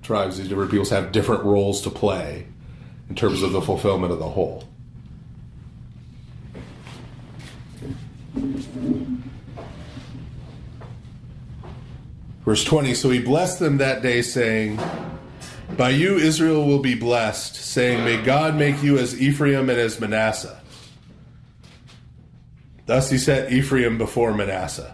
tribes, these different peoples have different roles to play in terms of the fulfillment of the whole. Verse 20, so he blessed them that day, saying, by you Israel will be blessed, saying, may God make you as Ephraim and as Manasseh. Thus he set Ephraim before Manasseh.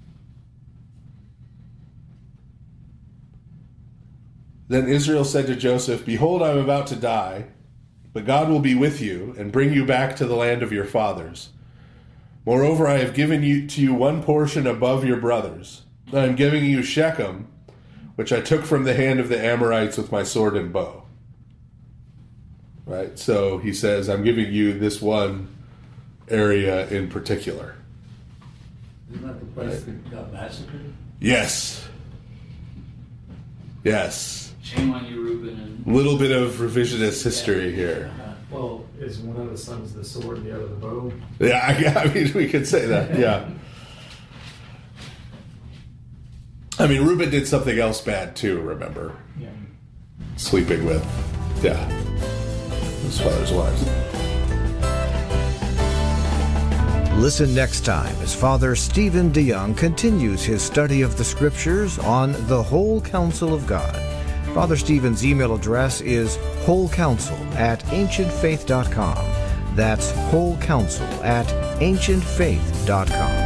Then Israel said to Joseph, behold, I am about to die, but God will be with you and bring you back to the land of your fathers. Moreover, I have given to you one portion above your brothers. I am giving you Shechem, which I took from the hand of the Amorites with my sword and bow. Right? So he says, I'm giving you this one area in particular. Isn't that the place that got massacred? Yes. Yes. Shame on you, Reuben. Little bit of revisionist history here. Well, is one of the sons the sword and the other the bow? Yeah, I mean, we could say that, yeah. I mean, Reuben did something else bad too, remember? Yeah. Sleeping with, his father's wives. Listen next time as Father Stephen DeYoung continues his study of the Scriptures on the Whole Counsel of God. Father Stephen's email address is wholecounsel@ancientfaith.com. That's wholecounsel@ancientfaith.com.